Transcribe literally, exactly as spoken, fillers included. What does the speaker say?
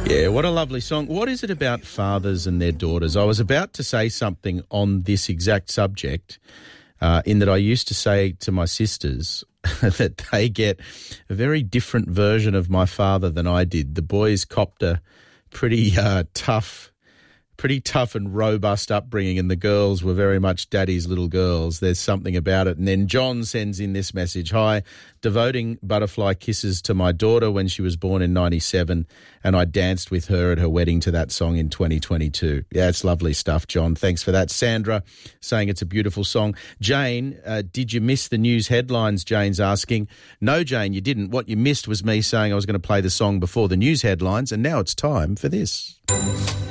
Yeah, what a lovely song. What is it about fathers and their daughters? I was about to say something on this exact subject uh, in that I used to say to my sisters that they get a very different version of my father than I did. The boys copped a pretty uh, tough pretty tough and robust upbringing, and the girls were very much daddy's little girls. There's something about it. And then John sends in this message. Hi, devoting butterfly kisses to my daughter when she was born in ninety-seven, and I danced with her at her wedding to that song in twenty twenty-two. Yeah, it's lovely stuff, John. Thanks for that. Sandra saying it's a beautiful song. Jane, uh, did you miss the news headlines? Jane's asking. No, Jane, you didn't. What you missed was me saying I was going to play the song before the news headlines, and now it's time for this.